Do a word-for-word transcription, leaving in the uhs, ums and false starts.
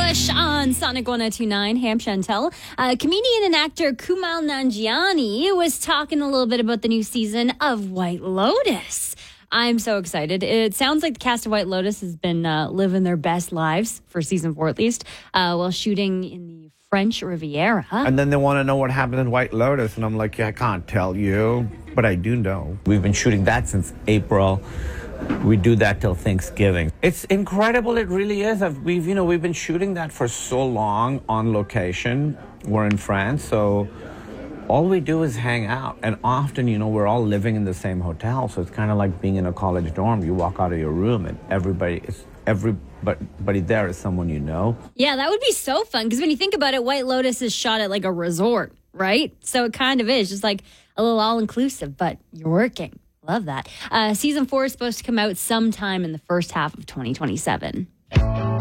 Bush on Sonic one oh two point nine. Ham Chantel. Uh, comedian and actor Kumail Nanjiani was talking a little bit about the new season of White Lotus. I'm so excited. It sounds like the cast of White Lotus has been uh, living their best lives, for season four at least, uh, while shooting in the French Riviera. And then they want to know what happened in White Lotus, and I'm like, yeah, I can't tell you, but I do know. We've been shooting that since April. We do that till Thanksgiving. It's incredible. It really is. I've, we've, you know, we've been shooting that for so long on location. We're in France, so all we do is hang out. And often, you know, we're all living in the same hotel, so it's kind of like being in a college dorm. You walk out of your room, and everybody is everybody there is someone you know. Yeah, that would be so fun, because when you think about it, White Lotus is shot at like a resort, right? So it kind of is just like a little all-inclusive, but you're working. Love that. Uh, season four is supposed to come out sometime in the first half of twenty twenty-seven.